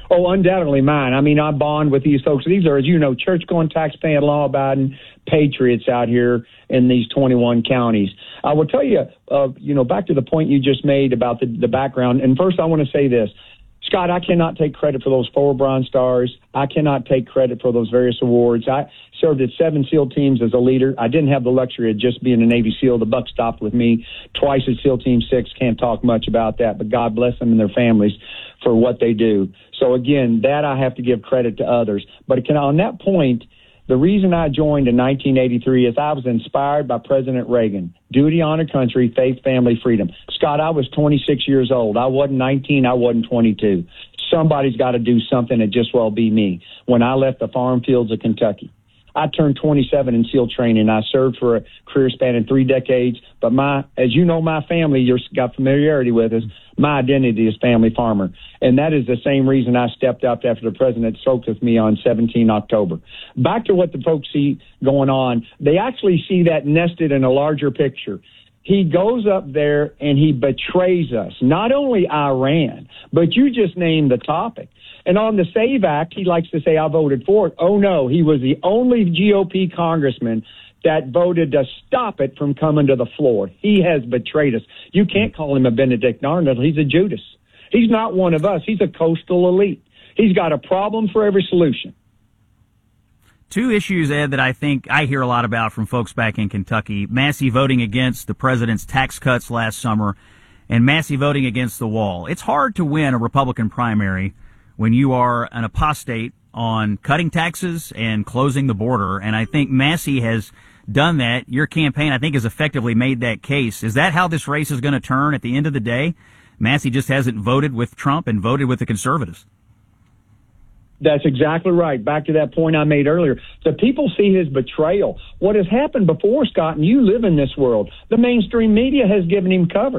Oh, undoubtedly mine. I mean, I bond with these folks. These are, as you know, church-going, tax-paying, law-abiding patriots out here in these 21 counties. I will tell you, back to the point you just made about the background. And first, I want to say this. Scott, I cannot take credit for those 4 Bronze Stars. I cannot take credit for those various awards. I served at 7 SEAL teams as a leader. I didn't have the luxury of just being a Navy SEAL. The buck stopped with me twice at SEAL Team 6. Can't talk much about that, but God bless them and their families for what they do. So, again, that I have to give credit to others. But on that point, the reason I joined in 1983 is I was inspired by President Reagan. Duty, honor, country, faith, family, freedom. Scott, I was 26 years old. I wasn't 19. I wasn't 22. Somebody's got to do something. It just well be me. When I left the farm fields of Kentucky, I turned 27 in SEAL training. I served for a career span in 3 decades. But as you know, my family, you've got familiarity with us. My identity is family farmer. And that is the same reason I stepped up after the president spoke with me on 17 October. Back to what the folks see going on. They actually see that nested in a larger picture. He goes up there and he betrays us. Not only Iran, but you just named the topic. And on the SAVE Act, he likes to say, I voted for it. Oh, no, he was the only GOP congressman that voted to stop it from coming to the floor. He has betrayed us. You can't call him a Benedict Arnold. He's a Judas. He's not one of us. He's a coastal elite. He's got a problem for every solution. 2 issues, Ed, that I think I hear a lot about from folks back in Kentucky. Massey voting against the president's tax cuts last summer and Massey voting against the wall. It's hard to win a Republican primary when you are an apostate on cutting taxes and closing the border. And I think Massey has done that. Your campaign, I think, has effectively made that case. Is that how this race is going to turn at the end of the day? Massey just hasn't voted with Trump and voted with the conservatives. That's exactly right. Back to that point I made earlier. The people see his betrayal. What has happened before, Scott, and you live in this world, the mainstream media has given him cover.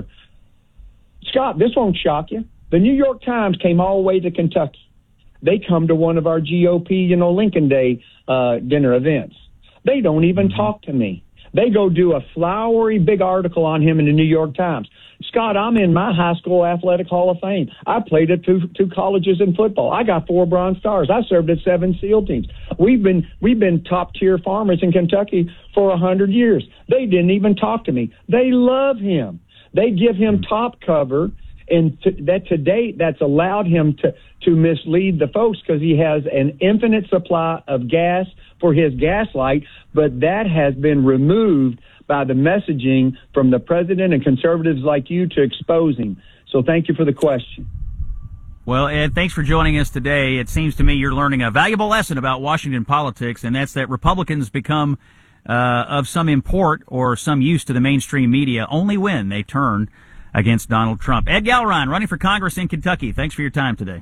Scott, this won't shock you. The New York Times came all the way to Kentucky. They come to one of our GOP, Lincoln Day dinner events. They don't even talk to me. They go do a flowery big article on him in the New York Times. Scott, I'm in my high school athletic hall of fame. I played at two colleges in football. I got 4 Bronze Stars. I served at 7 SEAL teams. We've been top tier farmers in Kentucky for 100 years. They didn't even talk to me. They love him. They give him top cover, and to date, that's allowed him to mislead the folks because he has an infinite supply of gas for his gaslight, but that has been removed by the messaging from the president and conservatives like you to expose him. So thank you for the question. Well, Ed, thanks for joining us today. It seems to me you're learning a valuable lesson about Washington politics, and that's that Republicans become of some import or some use to the mainstream media only when they turn against Donald Trump. Ed Gallrein, running for Congress in Kentucky. Thanks for your time today.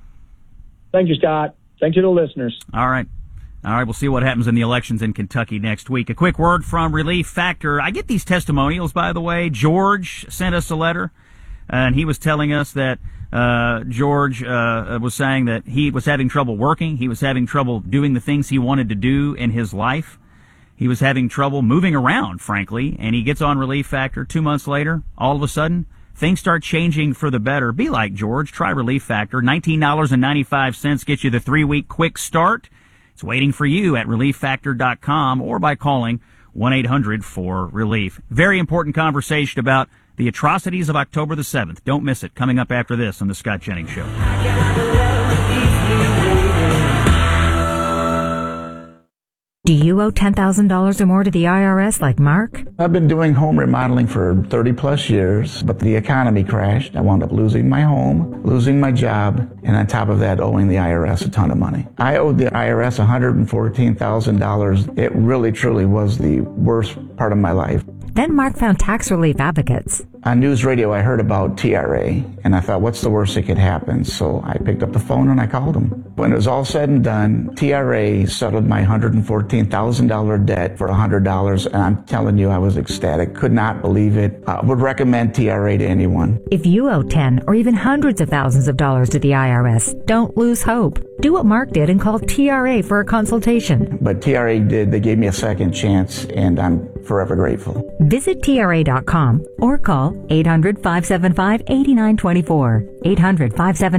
Thank you, Scott. Thank you to the listeners. All right, we'll see what happens in the elections in Kentucky next week. A quick word from Relief Factor. I get these testimonials, by the way. George sent us a letter, and he was telling us that George was saying that he was having trouble working. He was having trouble doing the things he wanted to do in his life. He was having trouble moving around, frankly, and he gets on Relief Factor. 2 months later, all of a sudden, things start changing for the better. Be like George. Try Relief Factor. $19.95 gets you the 3-week quick start. It's waiting for you at ReliefFactor.com or by calling 1-800-4RELIEF. Very important conversation about the atrocities of October the 7th. Don't miss it. Coming up after this on The Scott Jennings Show. Do you owe $10,000 or more to the IRS like Mark? I've been doing home remodeling for 30 plus years, but the economy crashed. I wound up losing my home, losing my job, and on top of that, owing the IRS a ton of money. I owed the IRS $114,000. It really, truly was the worst part of my life. Then Mark found tax relief advocates. On news radio, I heard about TRA, and I thought, what's the worst that could happen? So I picked up the phone and I called them. When it was all said and done, TRA settled my $114,000 debt for $100, and I'm telling you, I was ecstatic. Could not believe it. I would recommend TRA to anyone. If you owe 10 or even hundreds of thousands of dollars to the IRS, don't lose hope. Do what Mark did and call TRA for a consultation. But TRA did. They gave me a second chance, and I'm forever grateful. Visit TRA.com or call 800-575-8924. 800-575